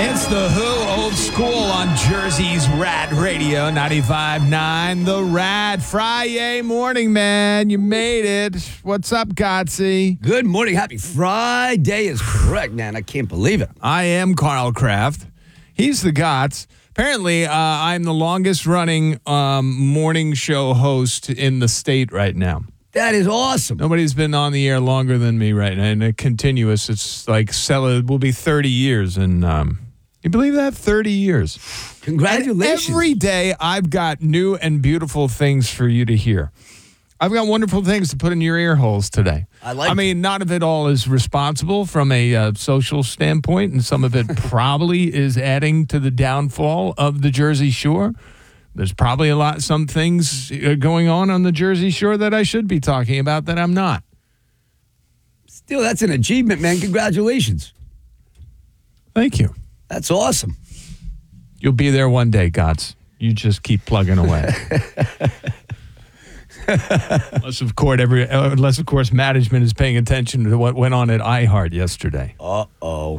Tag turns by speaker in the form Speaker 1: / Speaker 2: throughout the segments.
Speaker 1: It's the Who Old School on Jersey's Rad Radio 95.9. The Rad Friday morning, man. You made it. What's up, Gotsy?
Speaker 2: Good morning. Happy Friday is correct, man. I can't believe it.
Speaker 1: I am Carl Kraft. He's the Gots. Apparently, I'm the longest running morning show host in the state right now.
Speaker 2: That is awesome.
Speaker 1: Nobody's been on the air longer than me right now. And a continuous, it's like, will be 30 years. And you believe that? 30 years.
Speaker 2: Congratulations.
Speaker 1: And every day, I've got new and beautiful things for you to hear. I've got wonderful things to put in your ear holes today. I mean, none of it all is responsible from a social standpoint, and some of it probably is adding to the downfall of the Jersey Shore. There's probably some things going on the Jersey Shore that I should be talking about that I'm not.
Speaker 2: Still, that's an achievement, man. Congratulations.
Speaker 1: Thank you.
Speaker 2: That's awesome.
Speaker 1: You'll be there one day, Gots. You just keep plugging away. Unless, of course, management is paying attention to what went on at iHeart yesterday.
Speaker 2: Uh-oh.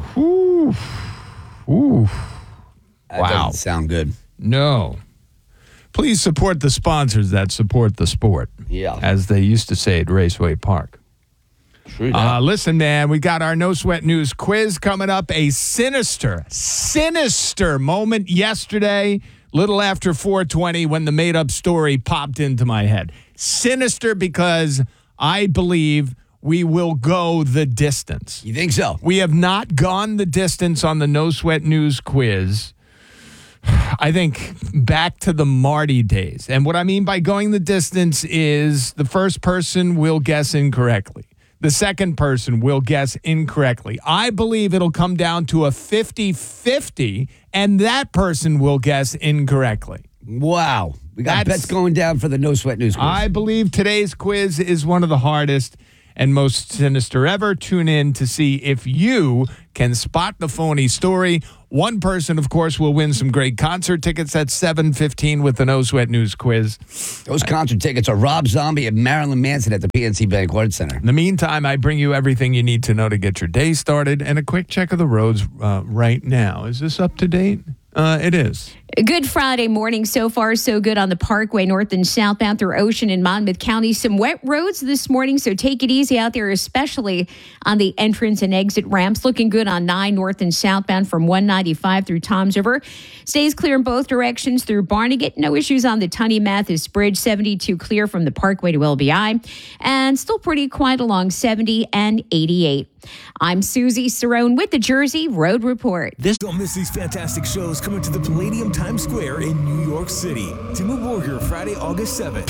Speaker 1: Ooh.
Speaker 2: That
Speaker 1: wow.
Speaker 2: doesn't sound good.
Speaker 1: No. Please support the sponsors that support the sport.
Speaker 2: Yeah.
Speaker 1: As they used to say at Raceway Park.
Speaker 2: True.
Speaker 1: Listen, man, we got our No Sweat News quiz coming up. A sinister moment yesterday, little after 4:20, when the made-up story popped into my head. Sinister because I believe we will go the distance.
Speaker 2: You think so?
Speaker 1: We have not gone the distance on the No Sweat News quiz. I think back to the Marty days. And what I mean by going the distance is the first person will guess incorrectly. The second person will guess incorrectly. I believe it'll come down to a 50-50, and that person will guess incorrectly.
Speaker 2: Wow. We got bets going down for the No Sweat News quiz.
Speaker 1: I believe today's quiz is one of the hardest and most sinister ever. Tune in to see if you can spot the phony story. One person, of course, will win some great concert tickets at 7:15 with the No Sweat News quiz.
Speaker 2: Those concert tickets are Rob Zombie and Marilyn Manson at the PNC Bank Arts Center.
Speaker 1: In the meantime, I bring you everything you need to know to get your day started and a quick check of the roads right now. Is this up to date? It is.
Speaker 3: Good Friday morning. So far, so good on the Parkway, north and southbound through Ocean and Monmouth County. Some wet roads this morning, so take it easy out there, especially on the entrance and exit ramps. Looking good on 9 north and southbound from 195 through Toms River. Stays clear in both directions through Barnegat. No issues on the Tunney Mathis Bridge. 72 clear from the Parkway to LBI. And still pretty quiet along 70 and 88. I'm Susie Cerrone with the Jersey Road Report.
Speaker 4: Don't miss these fantastic shows coming to the Palladium Times Square in New York City. Timo Borger, Friday, August 7th.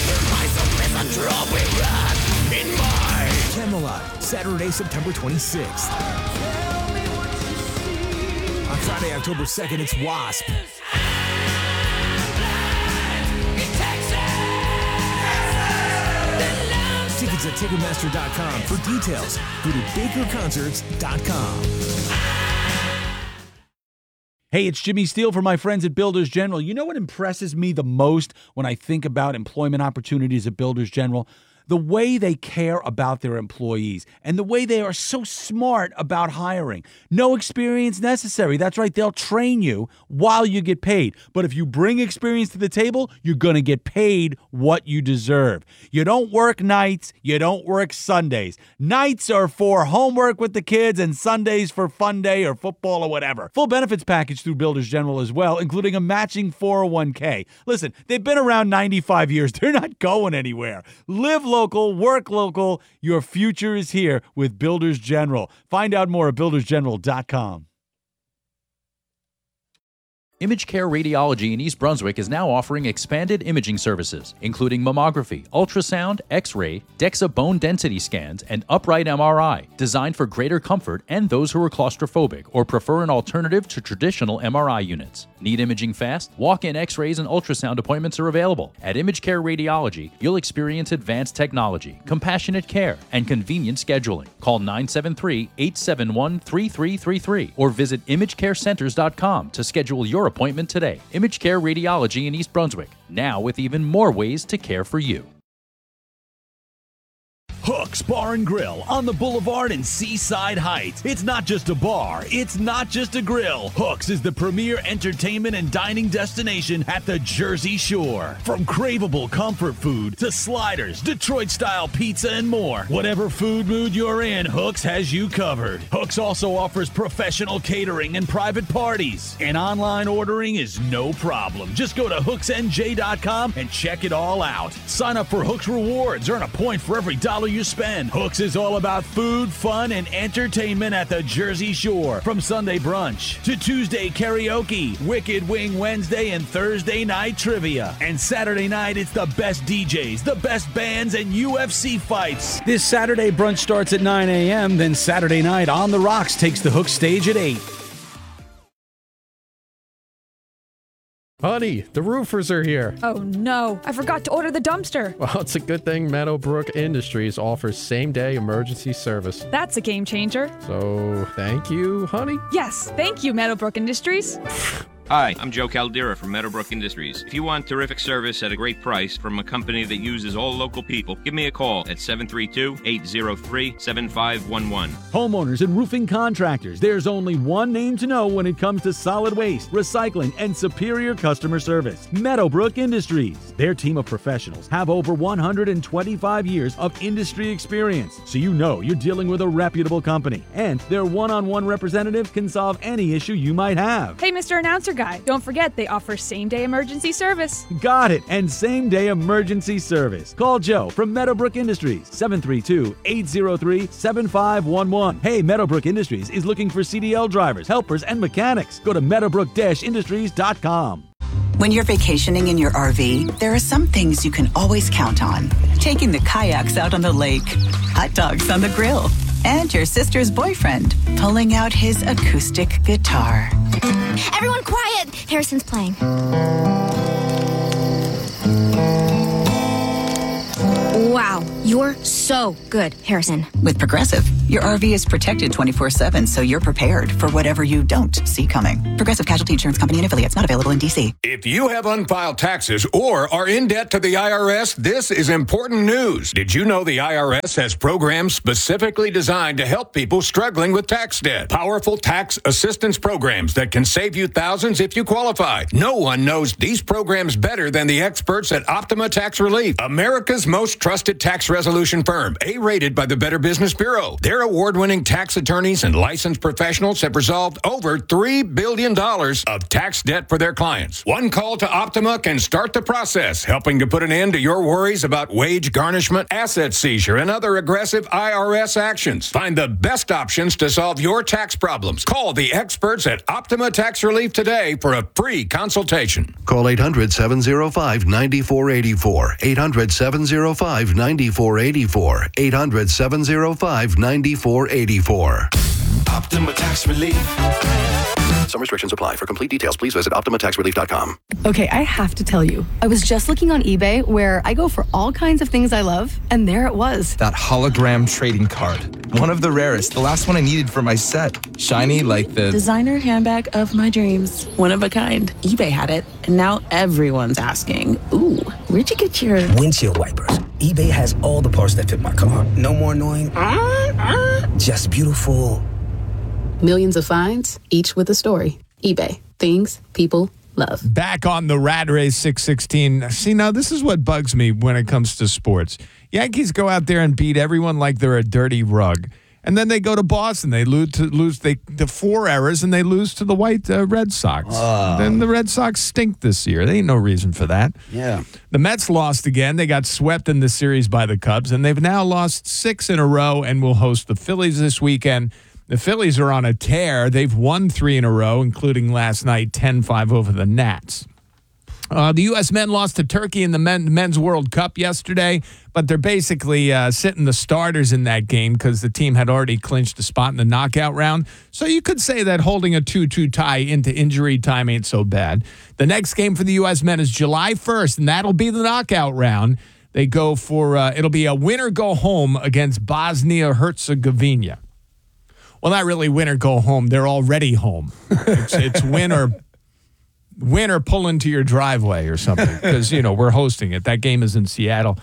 Speaker 4: Camelot, Saturday, September 26th. On Friday, October 2nd, it's Wasp. Tickets at Ticketmaster.com. For details, go to BakerConcerts.com.
Speaker 5: Hey, it's Jimmy Steele for my friends at Builders General. You know what impresses me the most when I think about employment opportunities at Builders General? The way they care about their employees and the way they are so smart about hiring. No experience necessary. That's right. They'll train you while you get paid. But if you bring experience to the table, you're going to get paid what you deserve. You don't work nights. You don't work Sundays. Nights are for homework with the kids and Sundays for fun day or football or whatever. Full benefits package through Builders General as well, including a matching 401k. Listen, they've been around 95 years. They're not going anywhere. Live local, work local. Your future is here with Builders General. Find out more at buildersgeneral.com.
Speaker 6: Image Care Radiology in East Brunswick is now offering expanded imaging services, including mammography, ultrasound, X-ray, DEXA bone density scans, and upright MRI, designed for greater comfort and those who are claustrophobic or prefer an alternative to traditional MRI units. Need imaging fast? Walk-in X-rays and ultrasound appointments are available. At Image Care Radiology, you'll experience advanced technology, compassionate care, and convenient scheduling. Call 973-871-3333 or visit imagecarecenters.com to schedule your appointment today. Image Care Radiology in East Brunswick, now with even more ways to care for you.
Speaker 5: Hooks Bar and Grill on the Boulevard in Seaside Heights. It's not just a bar. It's not just a grill. Hooks is the premier entertainment and dining destination at the Jersey Shore. From craveable comfort food to sliders, Detroit-style pizza, and more. Whatever food mood you're in, Hooks has you covered. Hooks also offers professional catering and private parties. And online ordering is no problem. Just go to hooksnj.com and check it all out. Sign up for Hooks Rewards. Earn a point for every dollar you spend. Hooks is all about food, fun, and entertainment at the Jersey Shore. From Sunday brunch to Tuesday karaoke, Wicked Wing Wednesday, and Thursday night trivia. And Saturday night, it's the best DJs, the best bands, and UFC fights. This Saturday brunch starts at 9 a.m., then Saturday night On the Rocks takes the Hooks stage at 8.
Speaker 7: Honey, the roofers are here.
Speaker 8: Oh no, I forgot to order the dumpster.
Speaker 7: Well, it's a good thing Meadowbrook Industries offers same-day emergency service.
Speaker 8: That's a game changer.
Speaker 7: So, thank you, honey?
Speaker 8: Yes, thank you, Meadowbrook Industries.
Speaker 9: Hi, I'm Joe Caldera from Meadowbrook Industries. If you want terrific service at a great price from a company that uses all local people, give me a call at 732-803-7511.
Speaker 5: Homeowners and roofing contractors, there's only one name to know when it comes to solid waste, recycling, and superior customer service. Meadowbrook Industries. Their team of professionals have over 125 years of industry experience, so you know you're dealing with a reputable company. And their one-on-one representative can solve any issue you might have.
Speaker 8: Hey, Mr. Announcer Guy, don't forget they offer same-day emergency service.
Speaker 5: Got it, and same-day emergency service. Call Joe from Meadowbrook Industries, 732-803-7511. Hey, Meadowbrook Industries is looking for CDL drivers, helpers, and mechanics. Go to meadowbrook-industries.com.
Speaker 10: When you're vacationing in your RV, there are some things you can always count on. Taking the kayaks out on the lake, hot dogs on the grill, and your sister's boyfriend pulling out his acoustic guitar.
Speaker 11: Everyone quiet! Harrison's playing. Wow, you're so good, Harrison.
Speaker 10: With Progressive, your RV is protected 24/7, so you're prepared for whatever you don't see coming. Progressive Casualty Insurance Company and Affiliates, not available in D.C.
Speaker 12: If you have unfiled taxes or are in debt to the IRS, this is important news. Did you know the IRS has programs specifically designed to help people struggling with tax debt? Powerful tax assistance programs that can save you thousands if you qualify. No one knows these programs better than the experts at Optima Tax Relief, America's most trusted tax resolution firm, A-rated by the Better Business Bureau. Their award-winning tax attorneys and licensed professionals have resolved over $3 billion of tax debt for their clients. One call to Optima can start the process, helping to put an end to your worries about wage garnishment, asset seizure, and other aggressive IRS actions. Find the best options to solve your tax problems. Call the experts at Optima Tax Relief today for a free consultation.
Speaker 13: Call 800-705-9484. 800-705-9484. 800-705-9484.
Speaker 4: Optima Tax Relief.
Speaker 13: Some restrictions apply. For complete details, please visit OptimaTaxRelief.com.
Speaker 14: Okay, I have to tell you, I was just looking on eBay where I go for all kinds of things I love, and there it was.
Speaker 15: That hologram trading card. One of the rarest. The last one I needed for my set. Shiny like the
Speaker 16: designer handbag of my dreams. One of a kind. eBay had it, and now everyone's asking, ooh, where'd you get your
Speaker 17: windshield wipers? eBay has all the parts that fit my car. No more annoying. Just beautiful.
Speaker 18: Millions of finds, each with a story. eBay. Things people love.
Speaker 1: Back on the Rat Race 616. See, now this is what bugs me when it comes to sports. Yankees go out there and beat everyone like they're a dirty rug. And then they go to Boston. They lose the 4 errors, and they lose to the white Red Sox. Then the Red Sox stink this year. There ain't no reason for that.
Speaker 2: Yeah.
Speaker 1: The Mets lost again. They got swept in the series by the Cubs, and they've now lost 6 in a row and will host the Phillies this weekend. The Phillies are on a tear. They've won 3 in a row, including last night, 10-5 over the Nats. The U.S. men lost to Turkey in the Men's World Cup yesterday, but they're basically sitting the starters in that game because the team had already clinched a spot in the knockout round. So you could say that holding a 2-2 tie into injury time ain't so bad. The next game for the U.S. men is July 1st, and that'll be the knockout round. They go for, it'll be a win or go home against Bosnia-Herzegovina. Well, not really win or go home. They're already home. It's win or pull into your driveway or something because, we're hosting it. That game is in Seattle.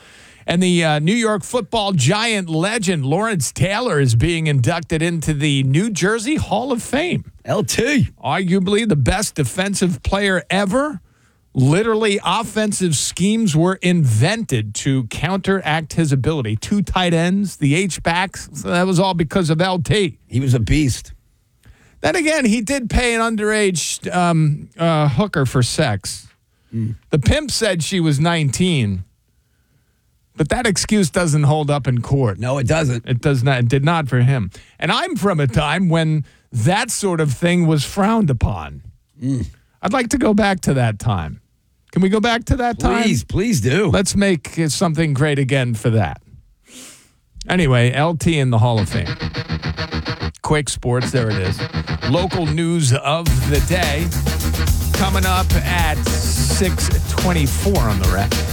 Speaker 1: And the New York football giant legend Lawrence Taylor is being inducted into the New Jersey Hall of Fame.
Speaker 2: LT.
Speaker 1: Arguably the best defensive player ever. Literally, offensive schemes were invented to counteract his ability. 2 tight ends, the H-backs, so that was all because of LT.
Speaker 2: He was a beast.
Speaker 1: Then again, he did pay an underage hooker for sex. The pimp said she was 19. But that excuse doesn't hold up in court.
Speaker 2: No, it doesn't.
Speaker 1: It does not. It did not for him. And I'm from a time when that sort of thing was frowned upon. I'd like to go back to that time. Can we go back to that time?
Speaker 2: Please do.
Speaker 1: Let's make something great again for that. Anyway, LT in the Hall of Fame. Quick sports, there it is. Local news of the day coming up at 6:24 on the Ref.